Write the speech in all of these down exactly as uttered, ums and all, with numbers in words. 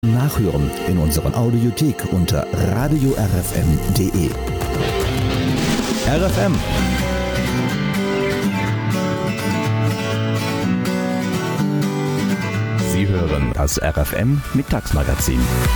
Nachhören in unserer Audiothek unter radio r f m punkt d e. R F M. Sie hören das R F M Mittagsmagazin.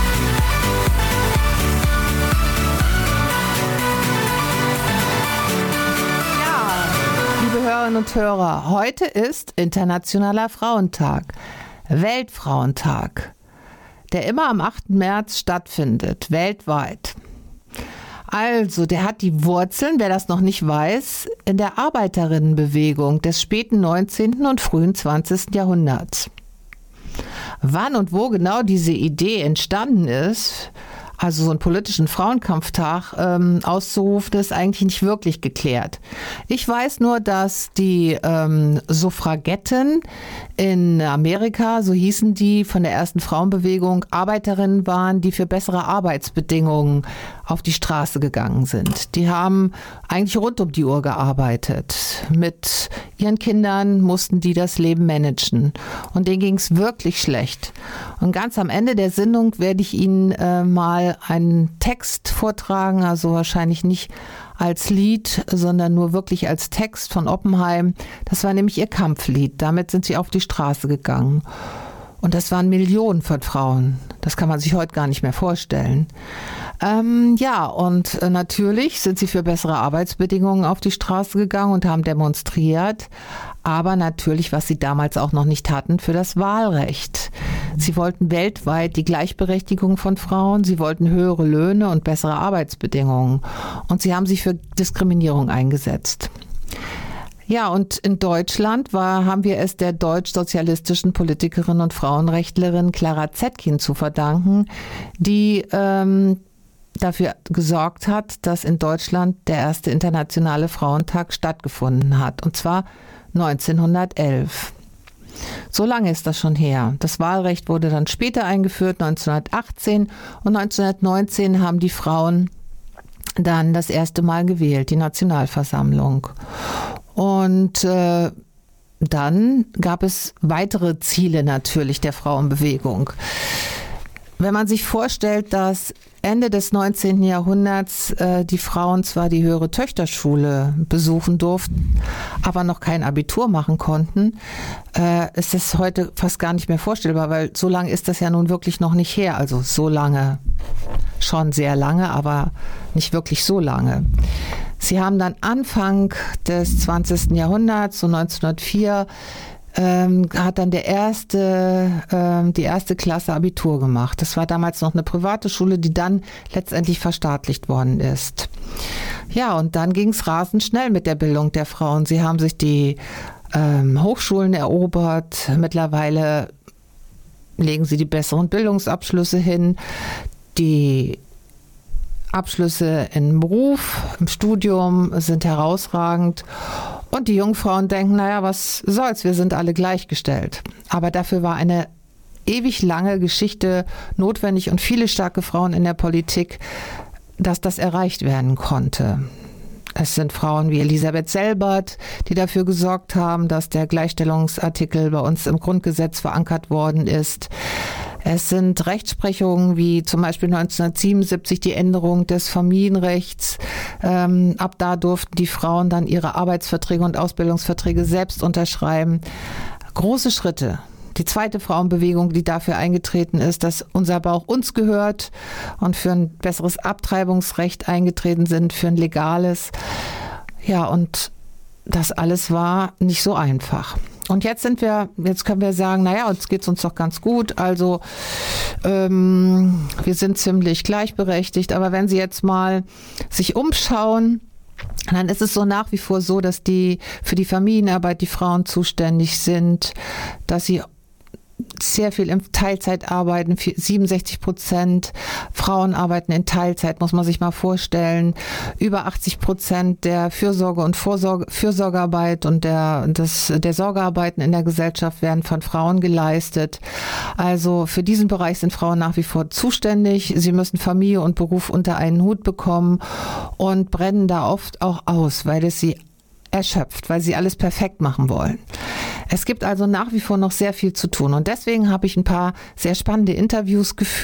Liebe Hörerinnen und Hörer, heute ist Internationaler Frauentag, Weltfrauentag, der immer am achten März stattfindet, weltweit. Also, der hat die Wurzeln, wer das noch nicht weiß, in der Arbeiterinnenbewegung des späten neunzehnten und frühen zwanzigsten Jahrhunderts. Wann und wo genau diese Idee entstanden ist, also so einen politischen Frauenkampftag ähm, auszurufen, ist eigentlich nicht wirklich geklärt. Ich weiß nur, dass die ähm, Suffragetten in Amerika, so hießen die, von der ersten Frauenbewegung, Arbeiterinnen waren, die für bessere Arbeitsbedingungen auf die Straße gegangen sind. Die haben eigentlich rund um die Uhr gearbeitet. Mit ihren Kindern mussten die das Leben managen. Und denen ging es wirklich schlecht. Und ganz am Ende der Sendung werde ich Ihnen äh, mal einen Text vortragen, also wahrscheinlich nicht als Lied, sondern nur wirklich als Text von Oppenheim. Das war nämlich ihr Kampflied. Damit sind sie auf die Straße gegangen. Und das waren Millionen von Frauen. Das kann man sich heute gar nicht mehr vorstellen. Ähm, ja, und äh, natürlich sind sie für bessere Arbeitsbedingungen auf die Straße gegangen und haben demonstriert. Aber natürlich, was sie damals auch noch nicht hatten, für das Wahlrecht. Sie wollten weltweit die Gleichberechtigung von Frauen. Sie wollten höhere Löhne und bessere Arbeitsbedingungen. Und sie haben sich für Diskriminierung eingesetzt. Ja, und in Deutschland war, haben wir es der deutsch-sozialistischen Politikerin und Frauenrechtlerin Clara Zetkin zu verdanken, die ähm, dafür gesorgt hat, dass in Deutschland der erste internationale Frauentag stattgefunden hat, und zwar neunzehnhundertelf. So lange ist das schon her. Das Wahlrecht wurde dann später eingeführt, neunzehnhundertachtzehn, und neunzehnhundertneunzehn haben die Frauen dann das erste Mal gewählt, die Nationalversammlung. Und äh, dann gab es weitere Ziele natürlich der Frauenbewegung. Wenn man sich vorstellt, dass Ende des neunzehnten Jahrhunderts äh, die Frauen zwar die höhere Töchterschule besuchen durften, aber noch kein Abitur machen konnten, äh, ist das heute fast gar nicht mehr vorstellbar, weil so lange ist das ja nun wirklich noch nicht her. Also so lange, schon sehr lange, aber nicht wirklich so lange. Sie haben dann Anfang des zwanzigsten Jahrhunderts, so neunzehnhundertvier, ähm, hat dann der erste, ähm, die erste Klasse Abitur gemacht. Das war damals noch eine private Schule, die dann letztendlich verstaatlicht worden ist. Ja, und dann ging es rasend schnell mit der Bildung der Frauen. Sie haben sich die ähm, Hochschulen erobert. Mittlerweile legen sie die besseren Bildungsabschlüsse hin. Die Abschlüsse im Beruf, im Studium sind herausragend. Und die Jungfrauen denken, naja, was soll's, wir sind alle gleichgestellt. Aber dafür war eine ewig lange Geschichte notwendig und viele starke Frauen in der Politik, dass das erreicht werden konnte. Es sind Frauen wie Elisabeth Selbert, die dafür gesorgt haben, dass der Gleichstellungsartikel bei uns im Grundgesetz verankert worden ist. Es sind Rechtsprechungen wie zum Beispiel neunzehnhundertsiebenundsiebzig die Änderung des Familienrechts. Ähm, ab da durften die Frauen dann ihre Arbeitsverträge und Ausbildungsverträge selbst unterschreiben. Große Schritte. Die zweite Frauenbewegung, die dafür eingetreten ist, dass unser Bauch uns gehört und für ein besseres Abtreibungsrecht eingetreten sind, für ein legales. Ja, und das alles war nicht so einfach. Und jetzt sind wir, jetzt können wir sagen, naja, jetzt geht's uns doch ganz gut. Also ähm, wir sind ziemlich gleichberechtigt. Aber wenn Sie jetzt mal sich umschauen, dann ist es so nach wie vor so, dass die für die Familienarbeit die Frauen zuständig sind, dass sie sehr viel in Teilzeit arbeiten, siebenundsechzig Prozent Frauen arbeiten in Teilzeit, muss man sich mal vorstellen. Über achtzig Prozent der Fürsorge- und Vorsorge, Fürsorgearbeit und der, das, der Sorgearbeiten in der Gesellschaft werden von Frauen geleistet. Also für diesen Bereich sind Frauen nach wie vor zuständig. Sie müssen Familie und Beruf unter einen Hut bekommen und brennen da oft auch aus, weil es sie erschöpft, weil sie alles perfekt machen wollen. Es gibt also nach wie vor noch sehr viel zu tun und deswegen habe ich ein paar sehr spannende Interviews geführt.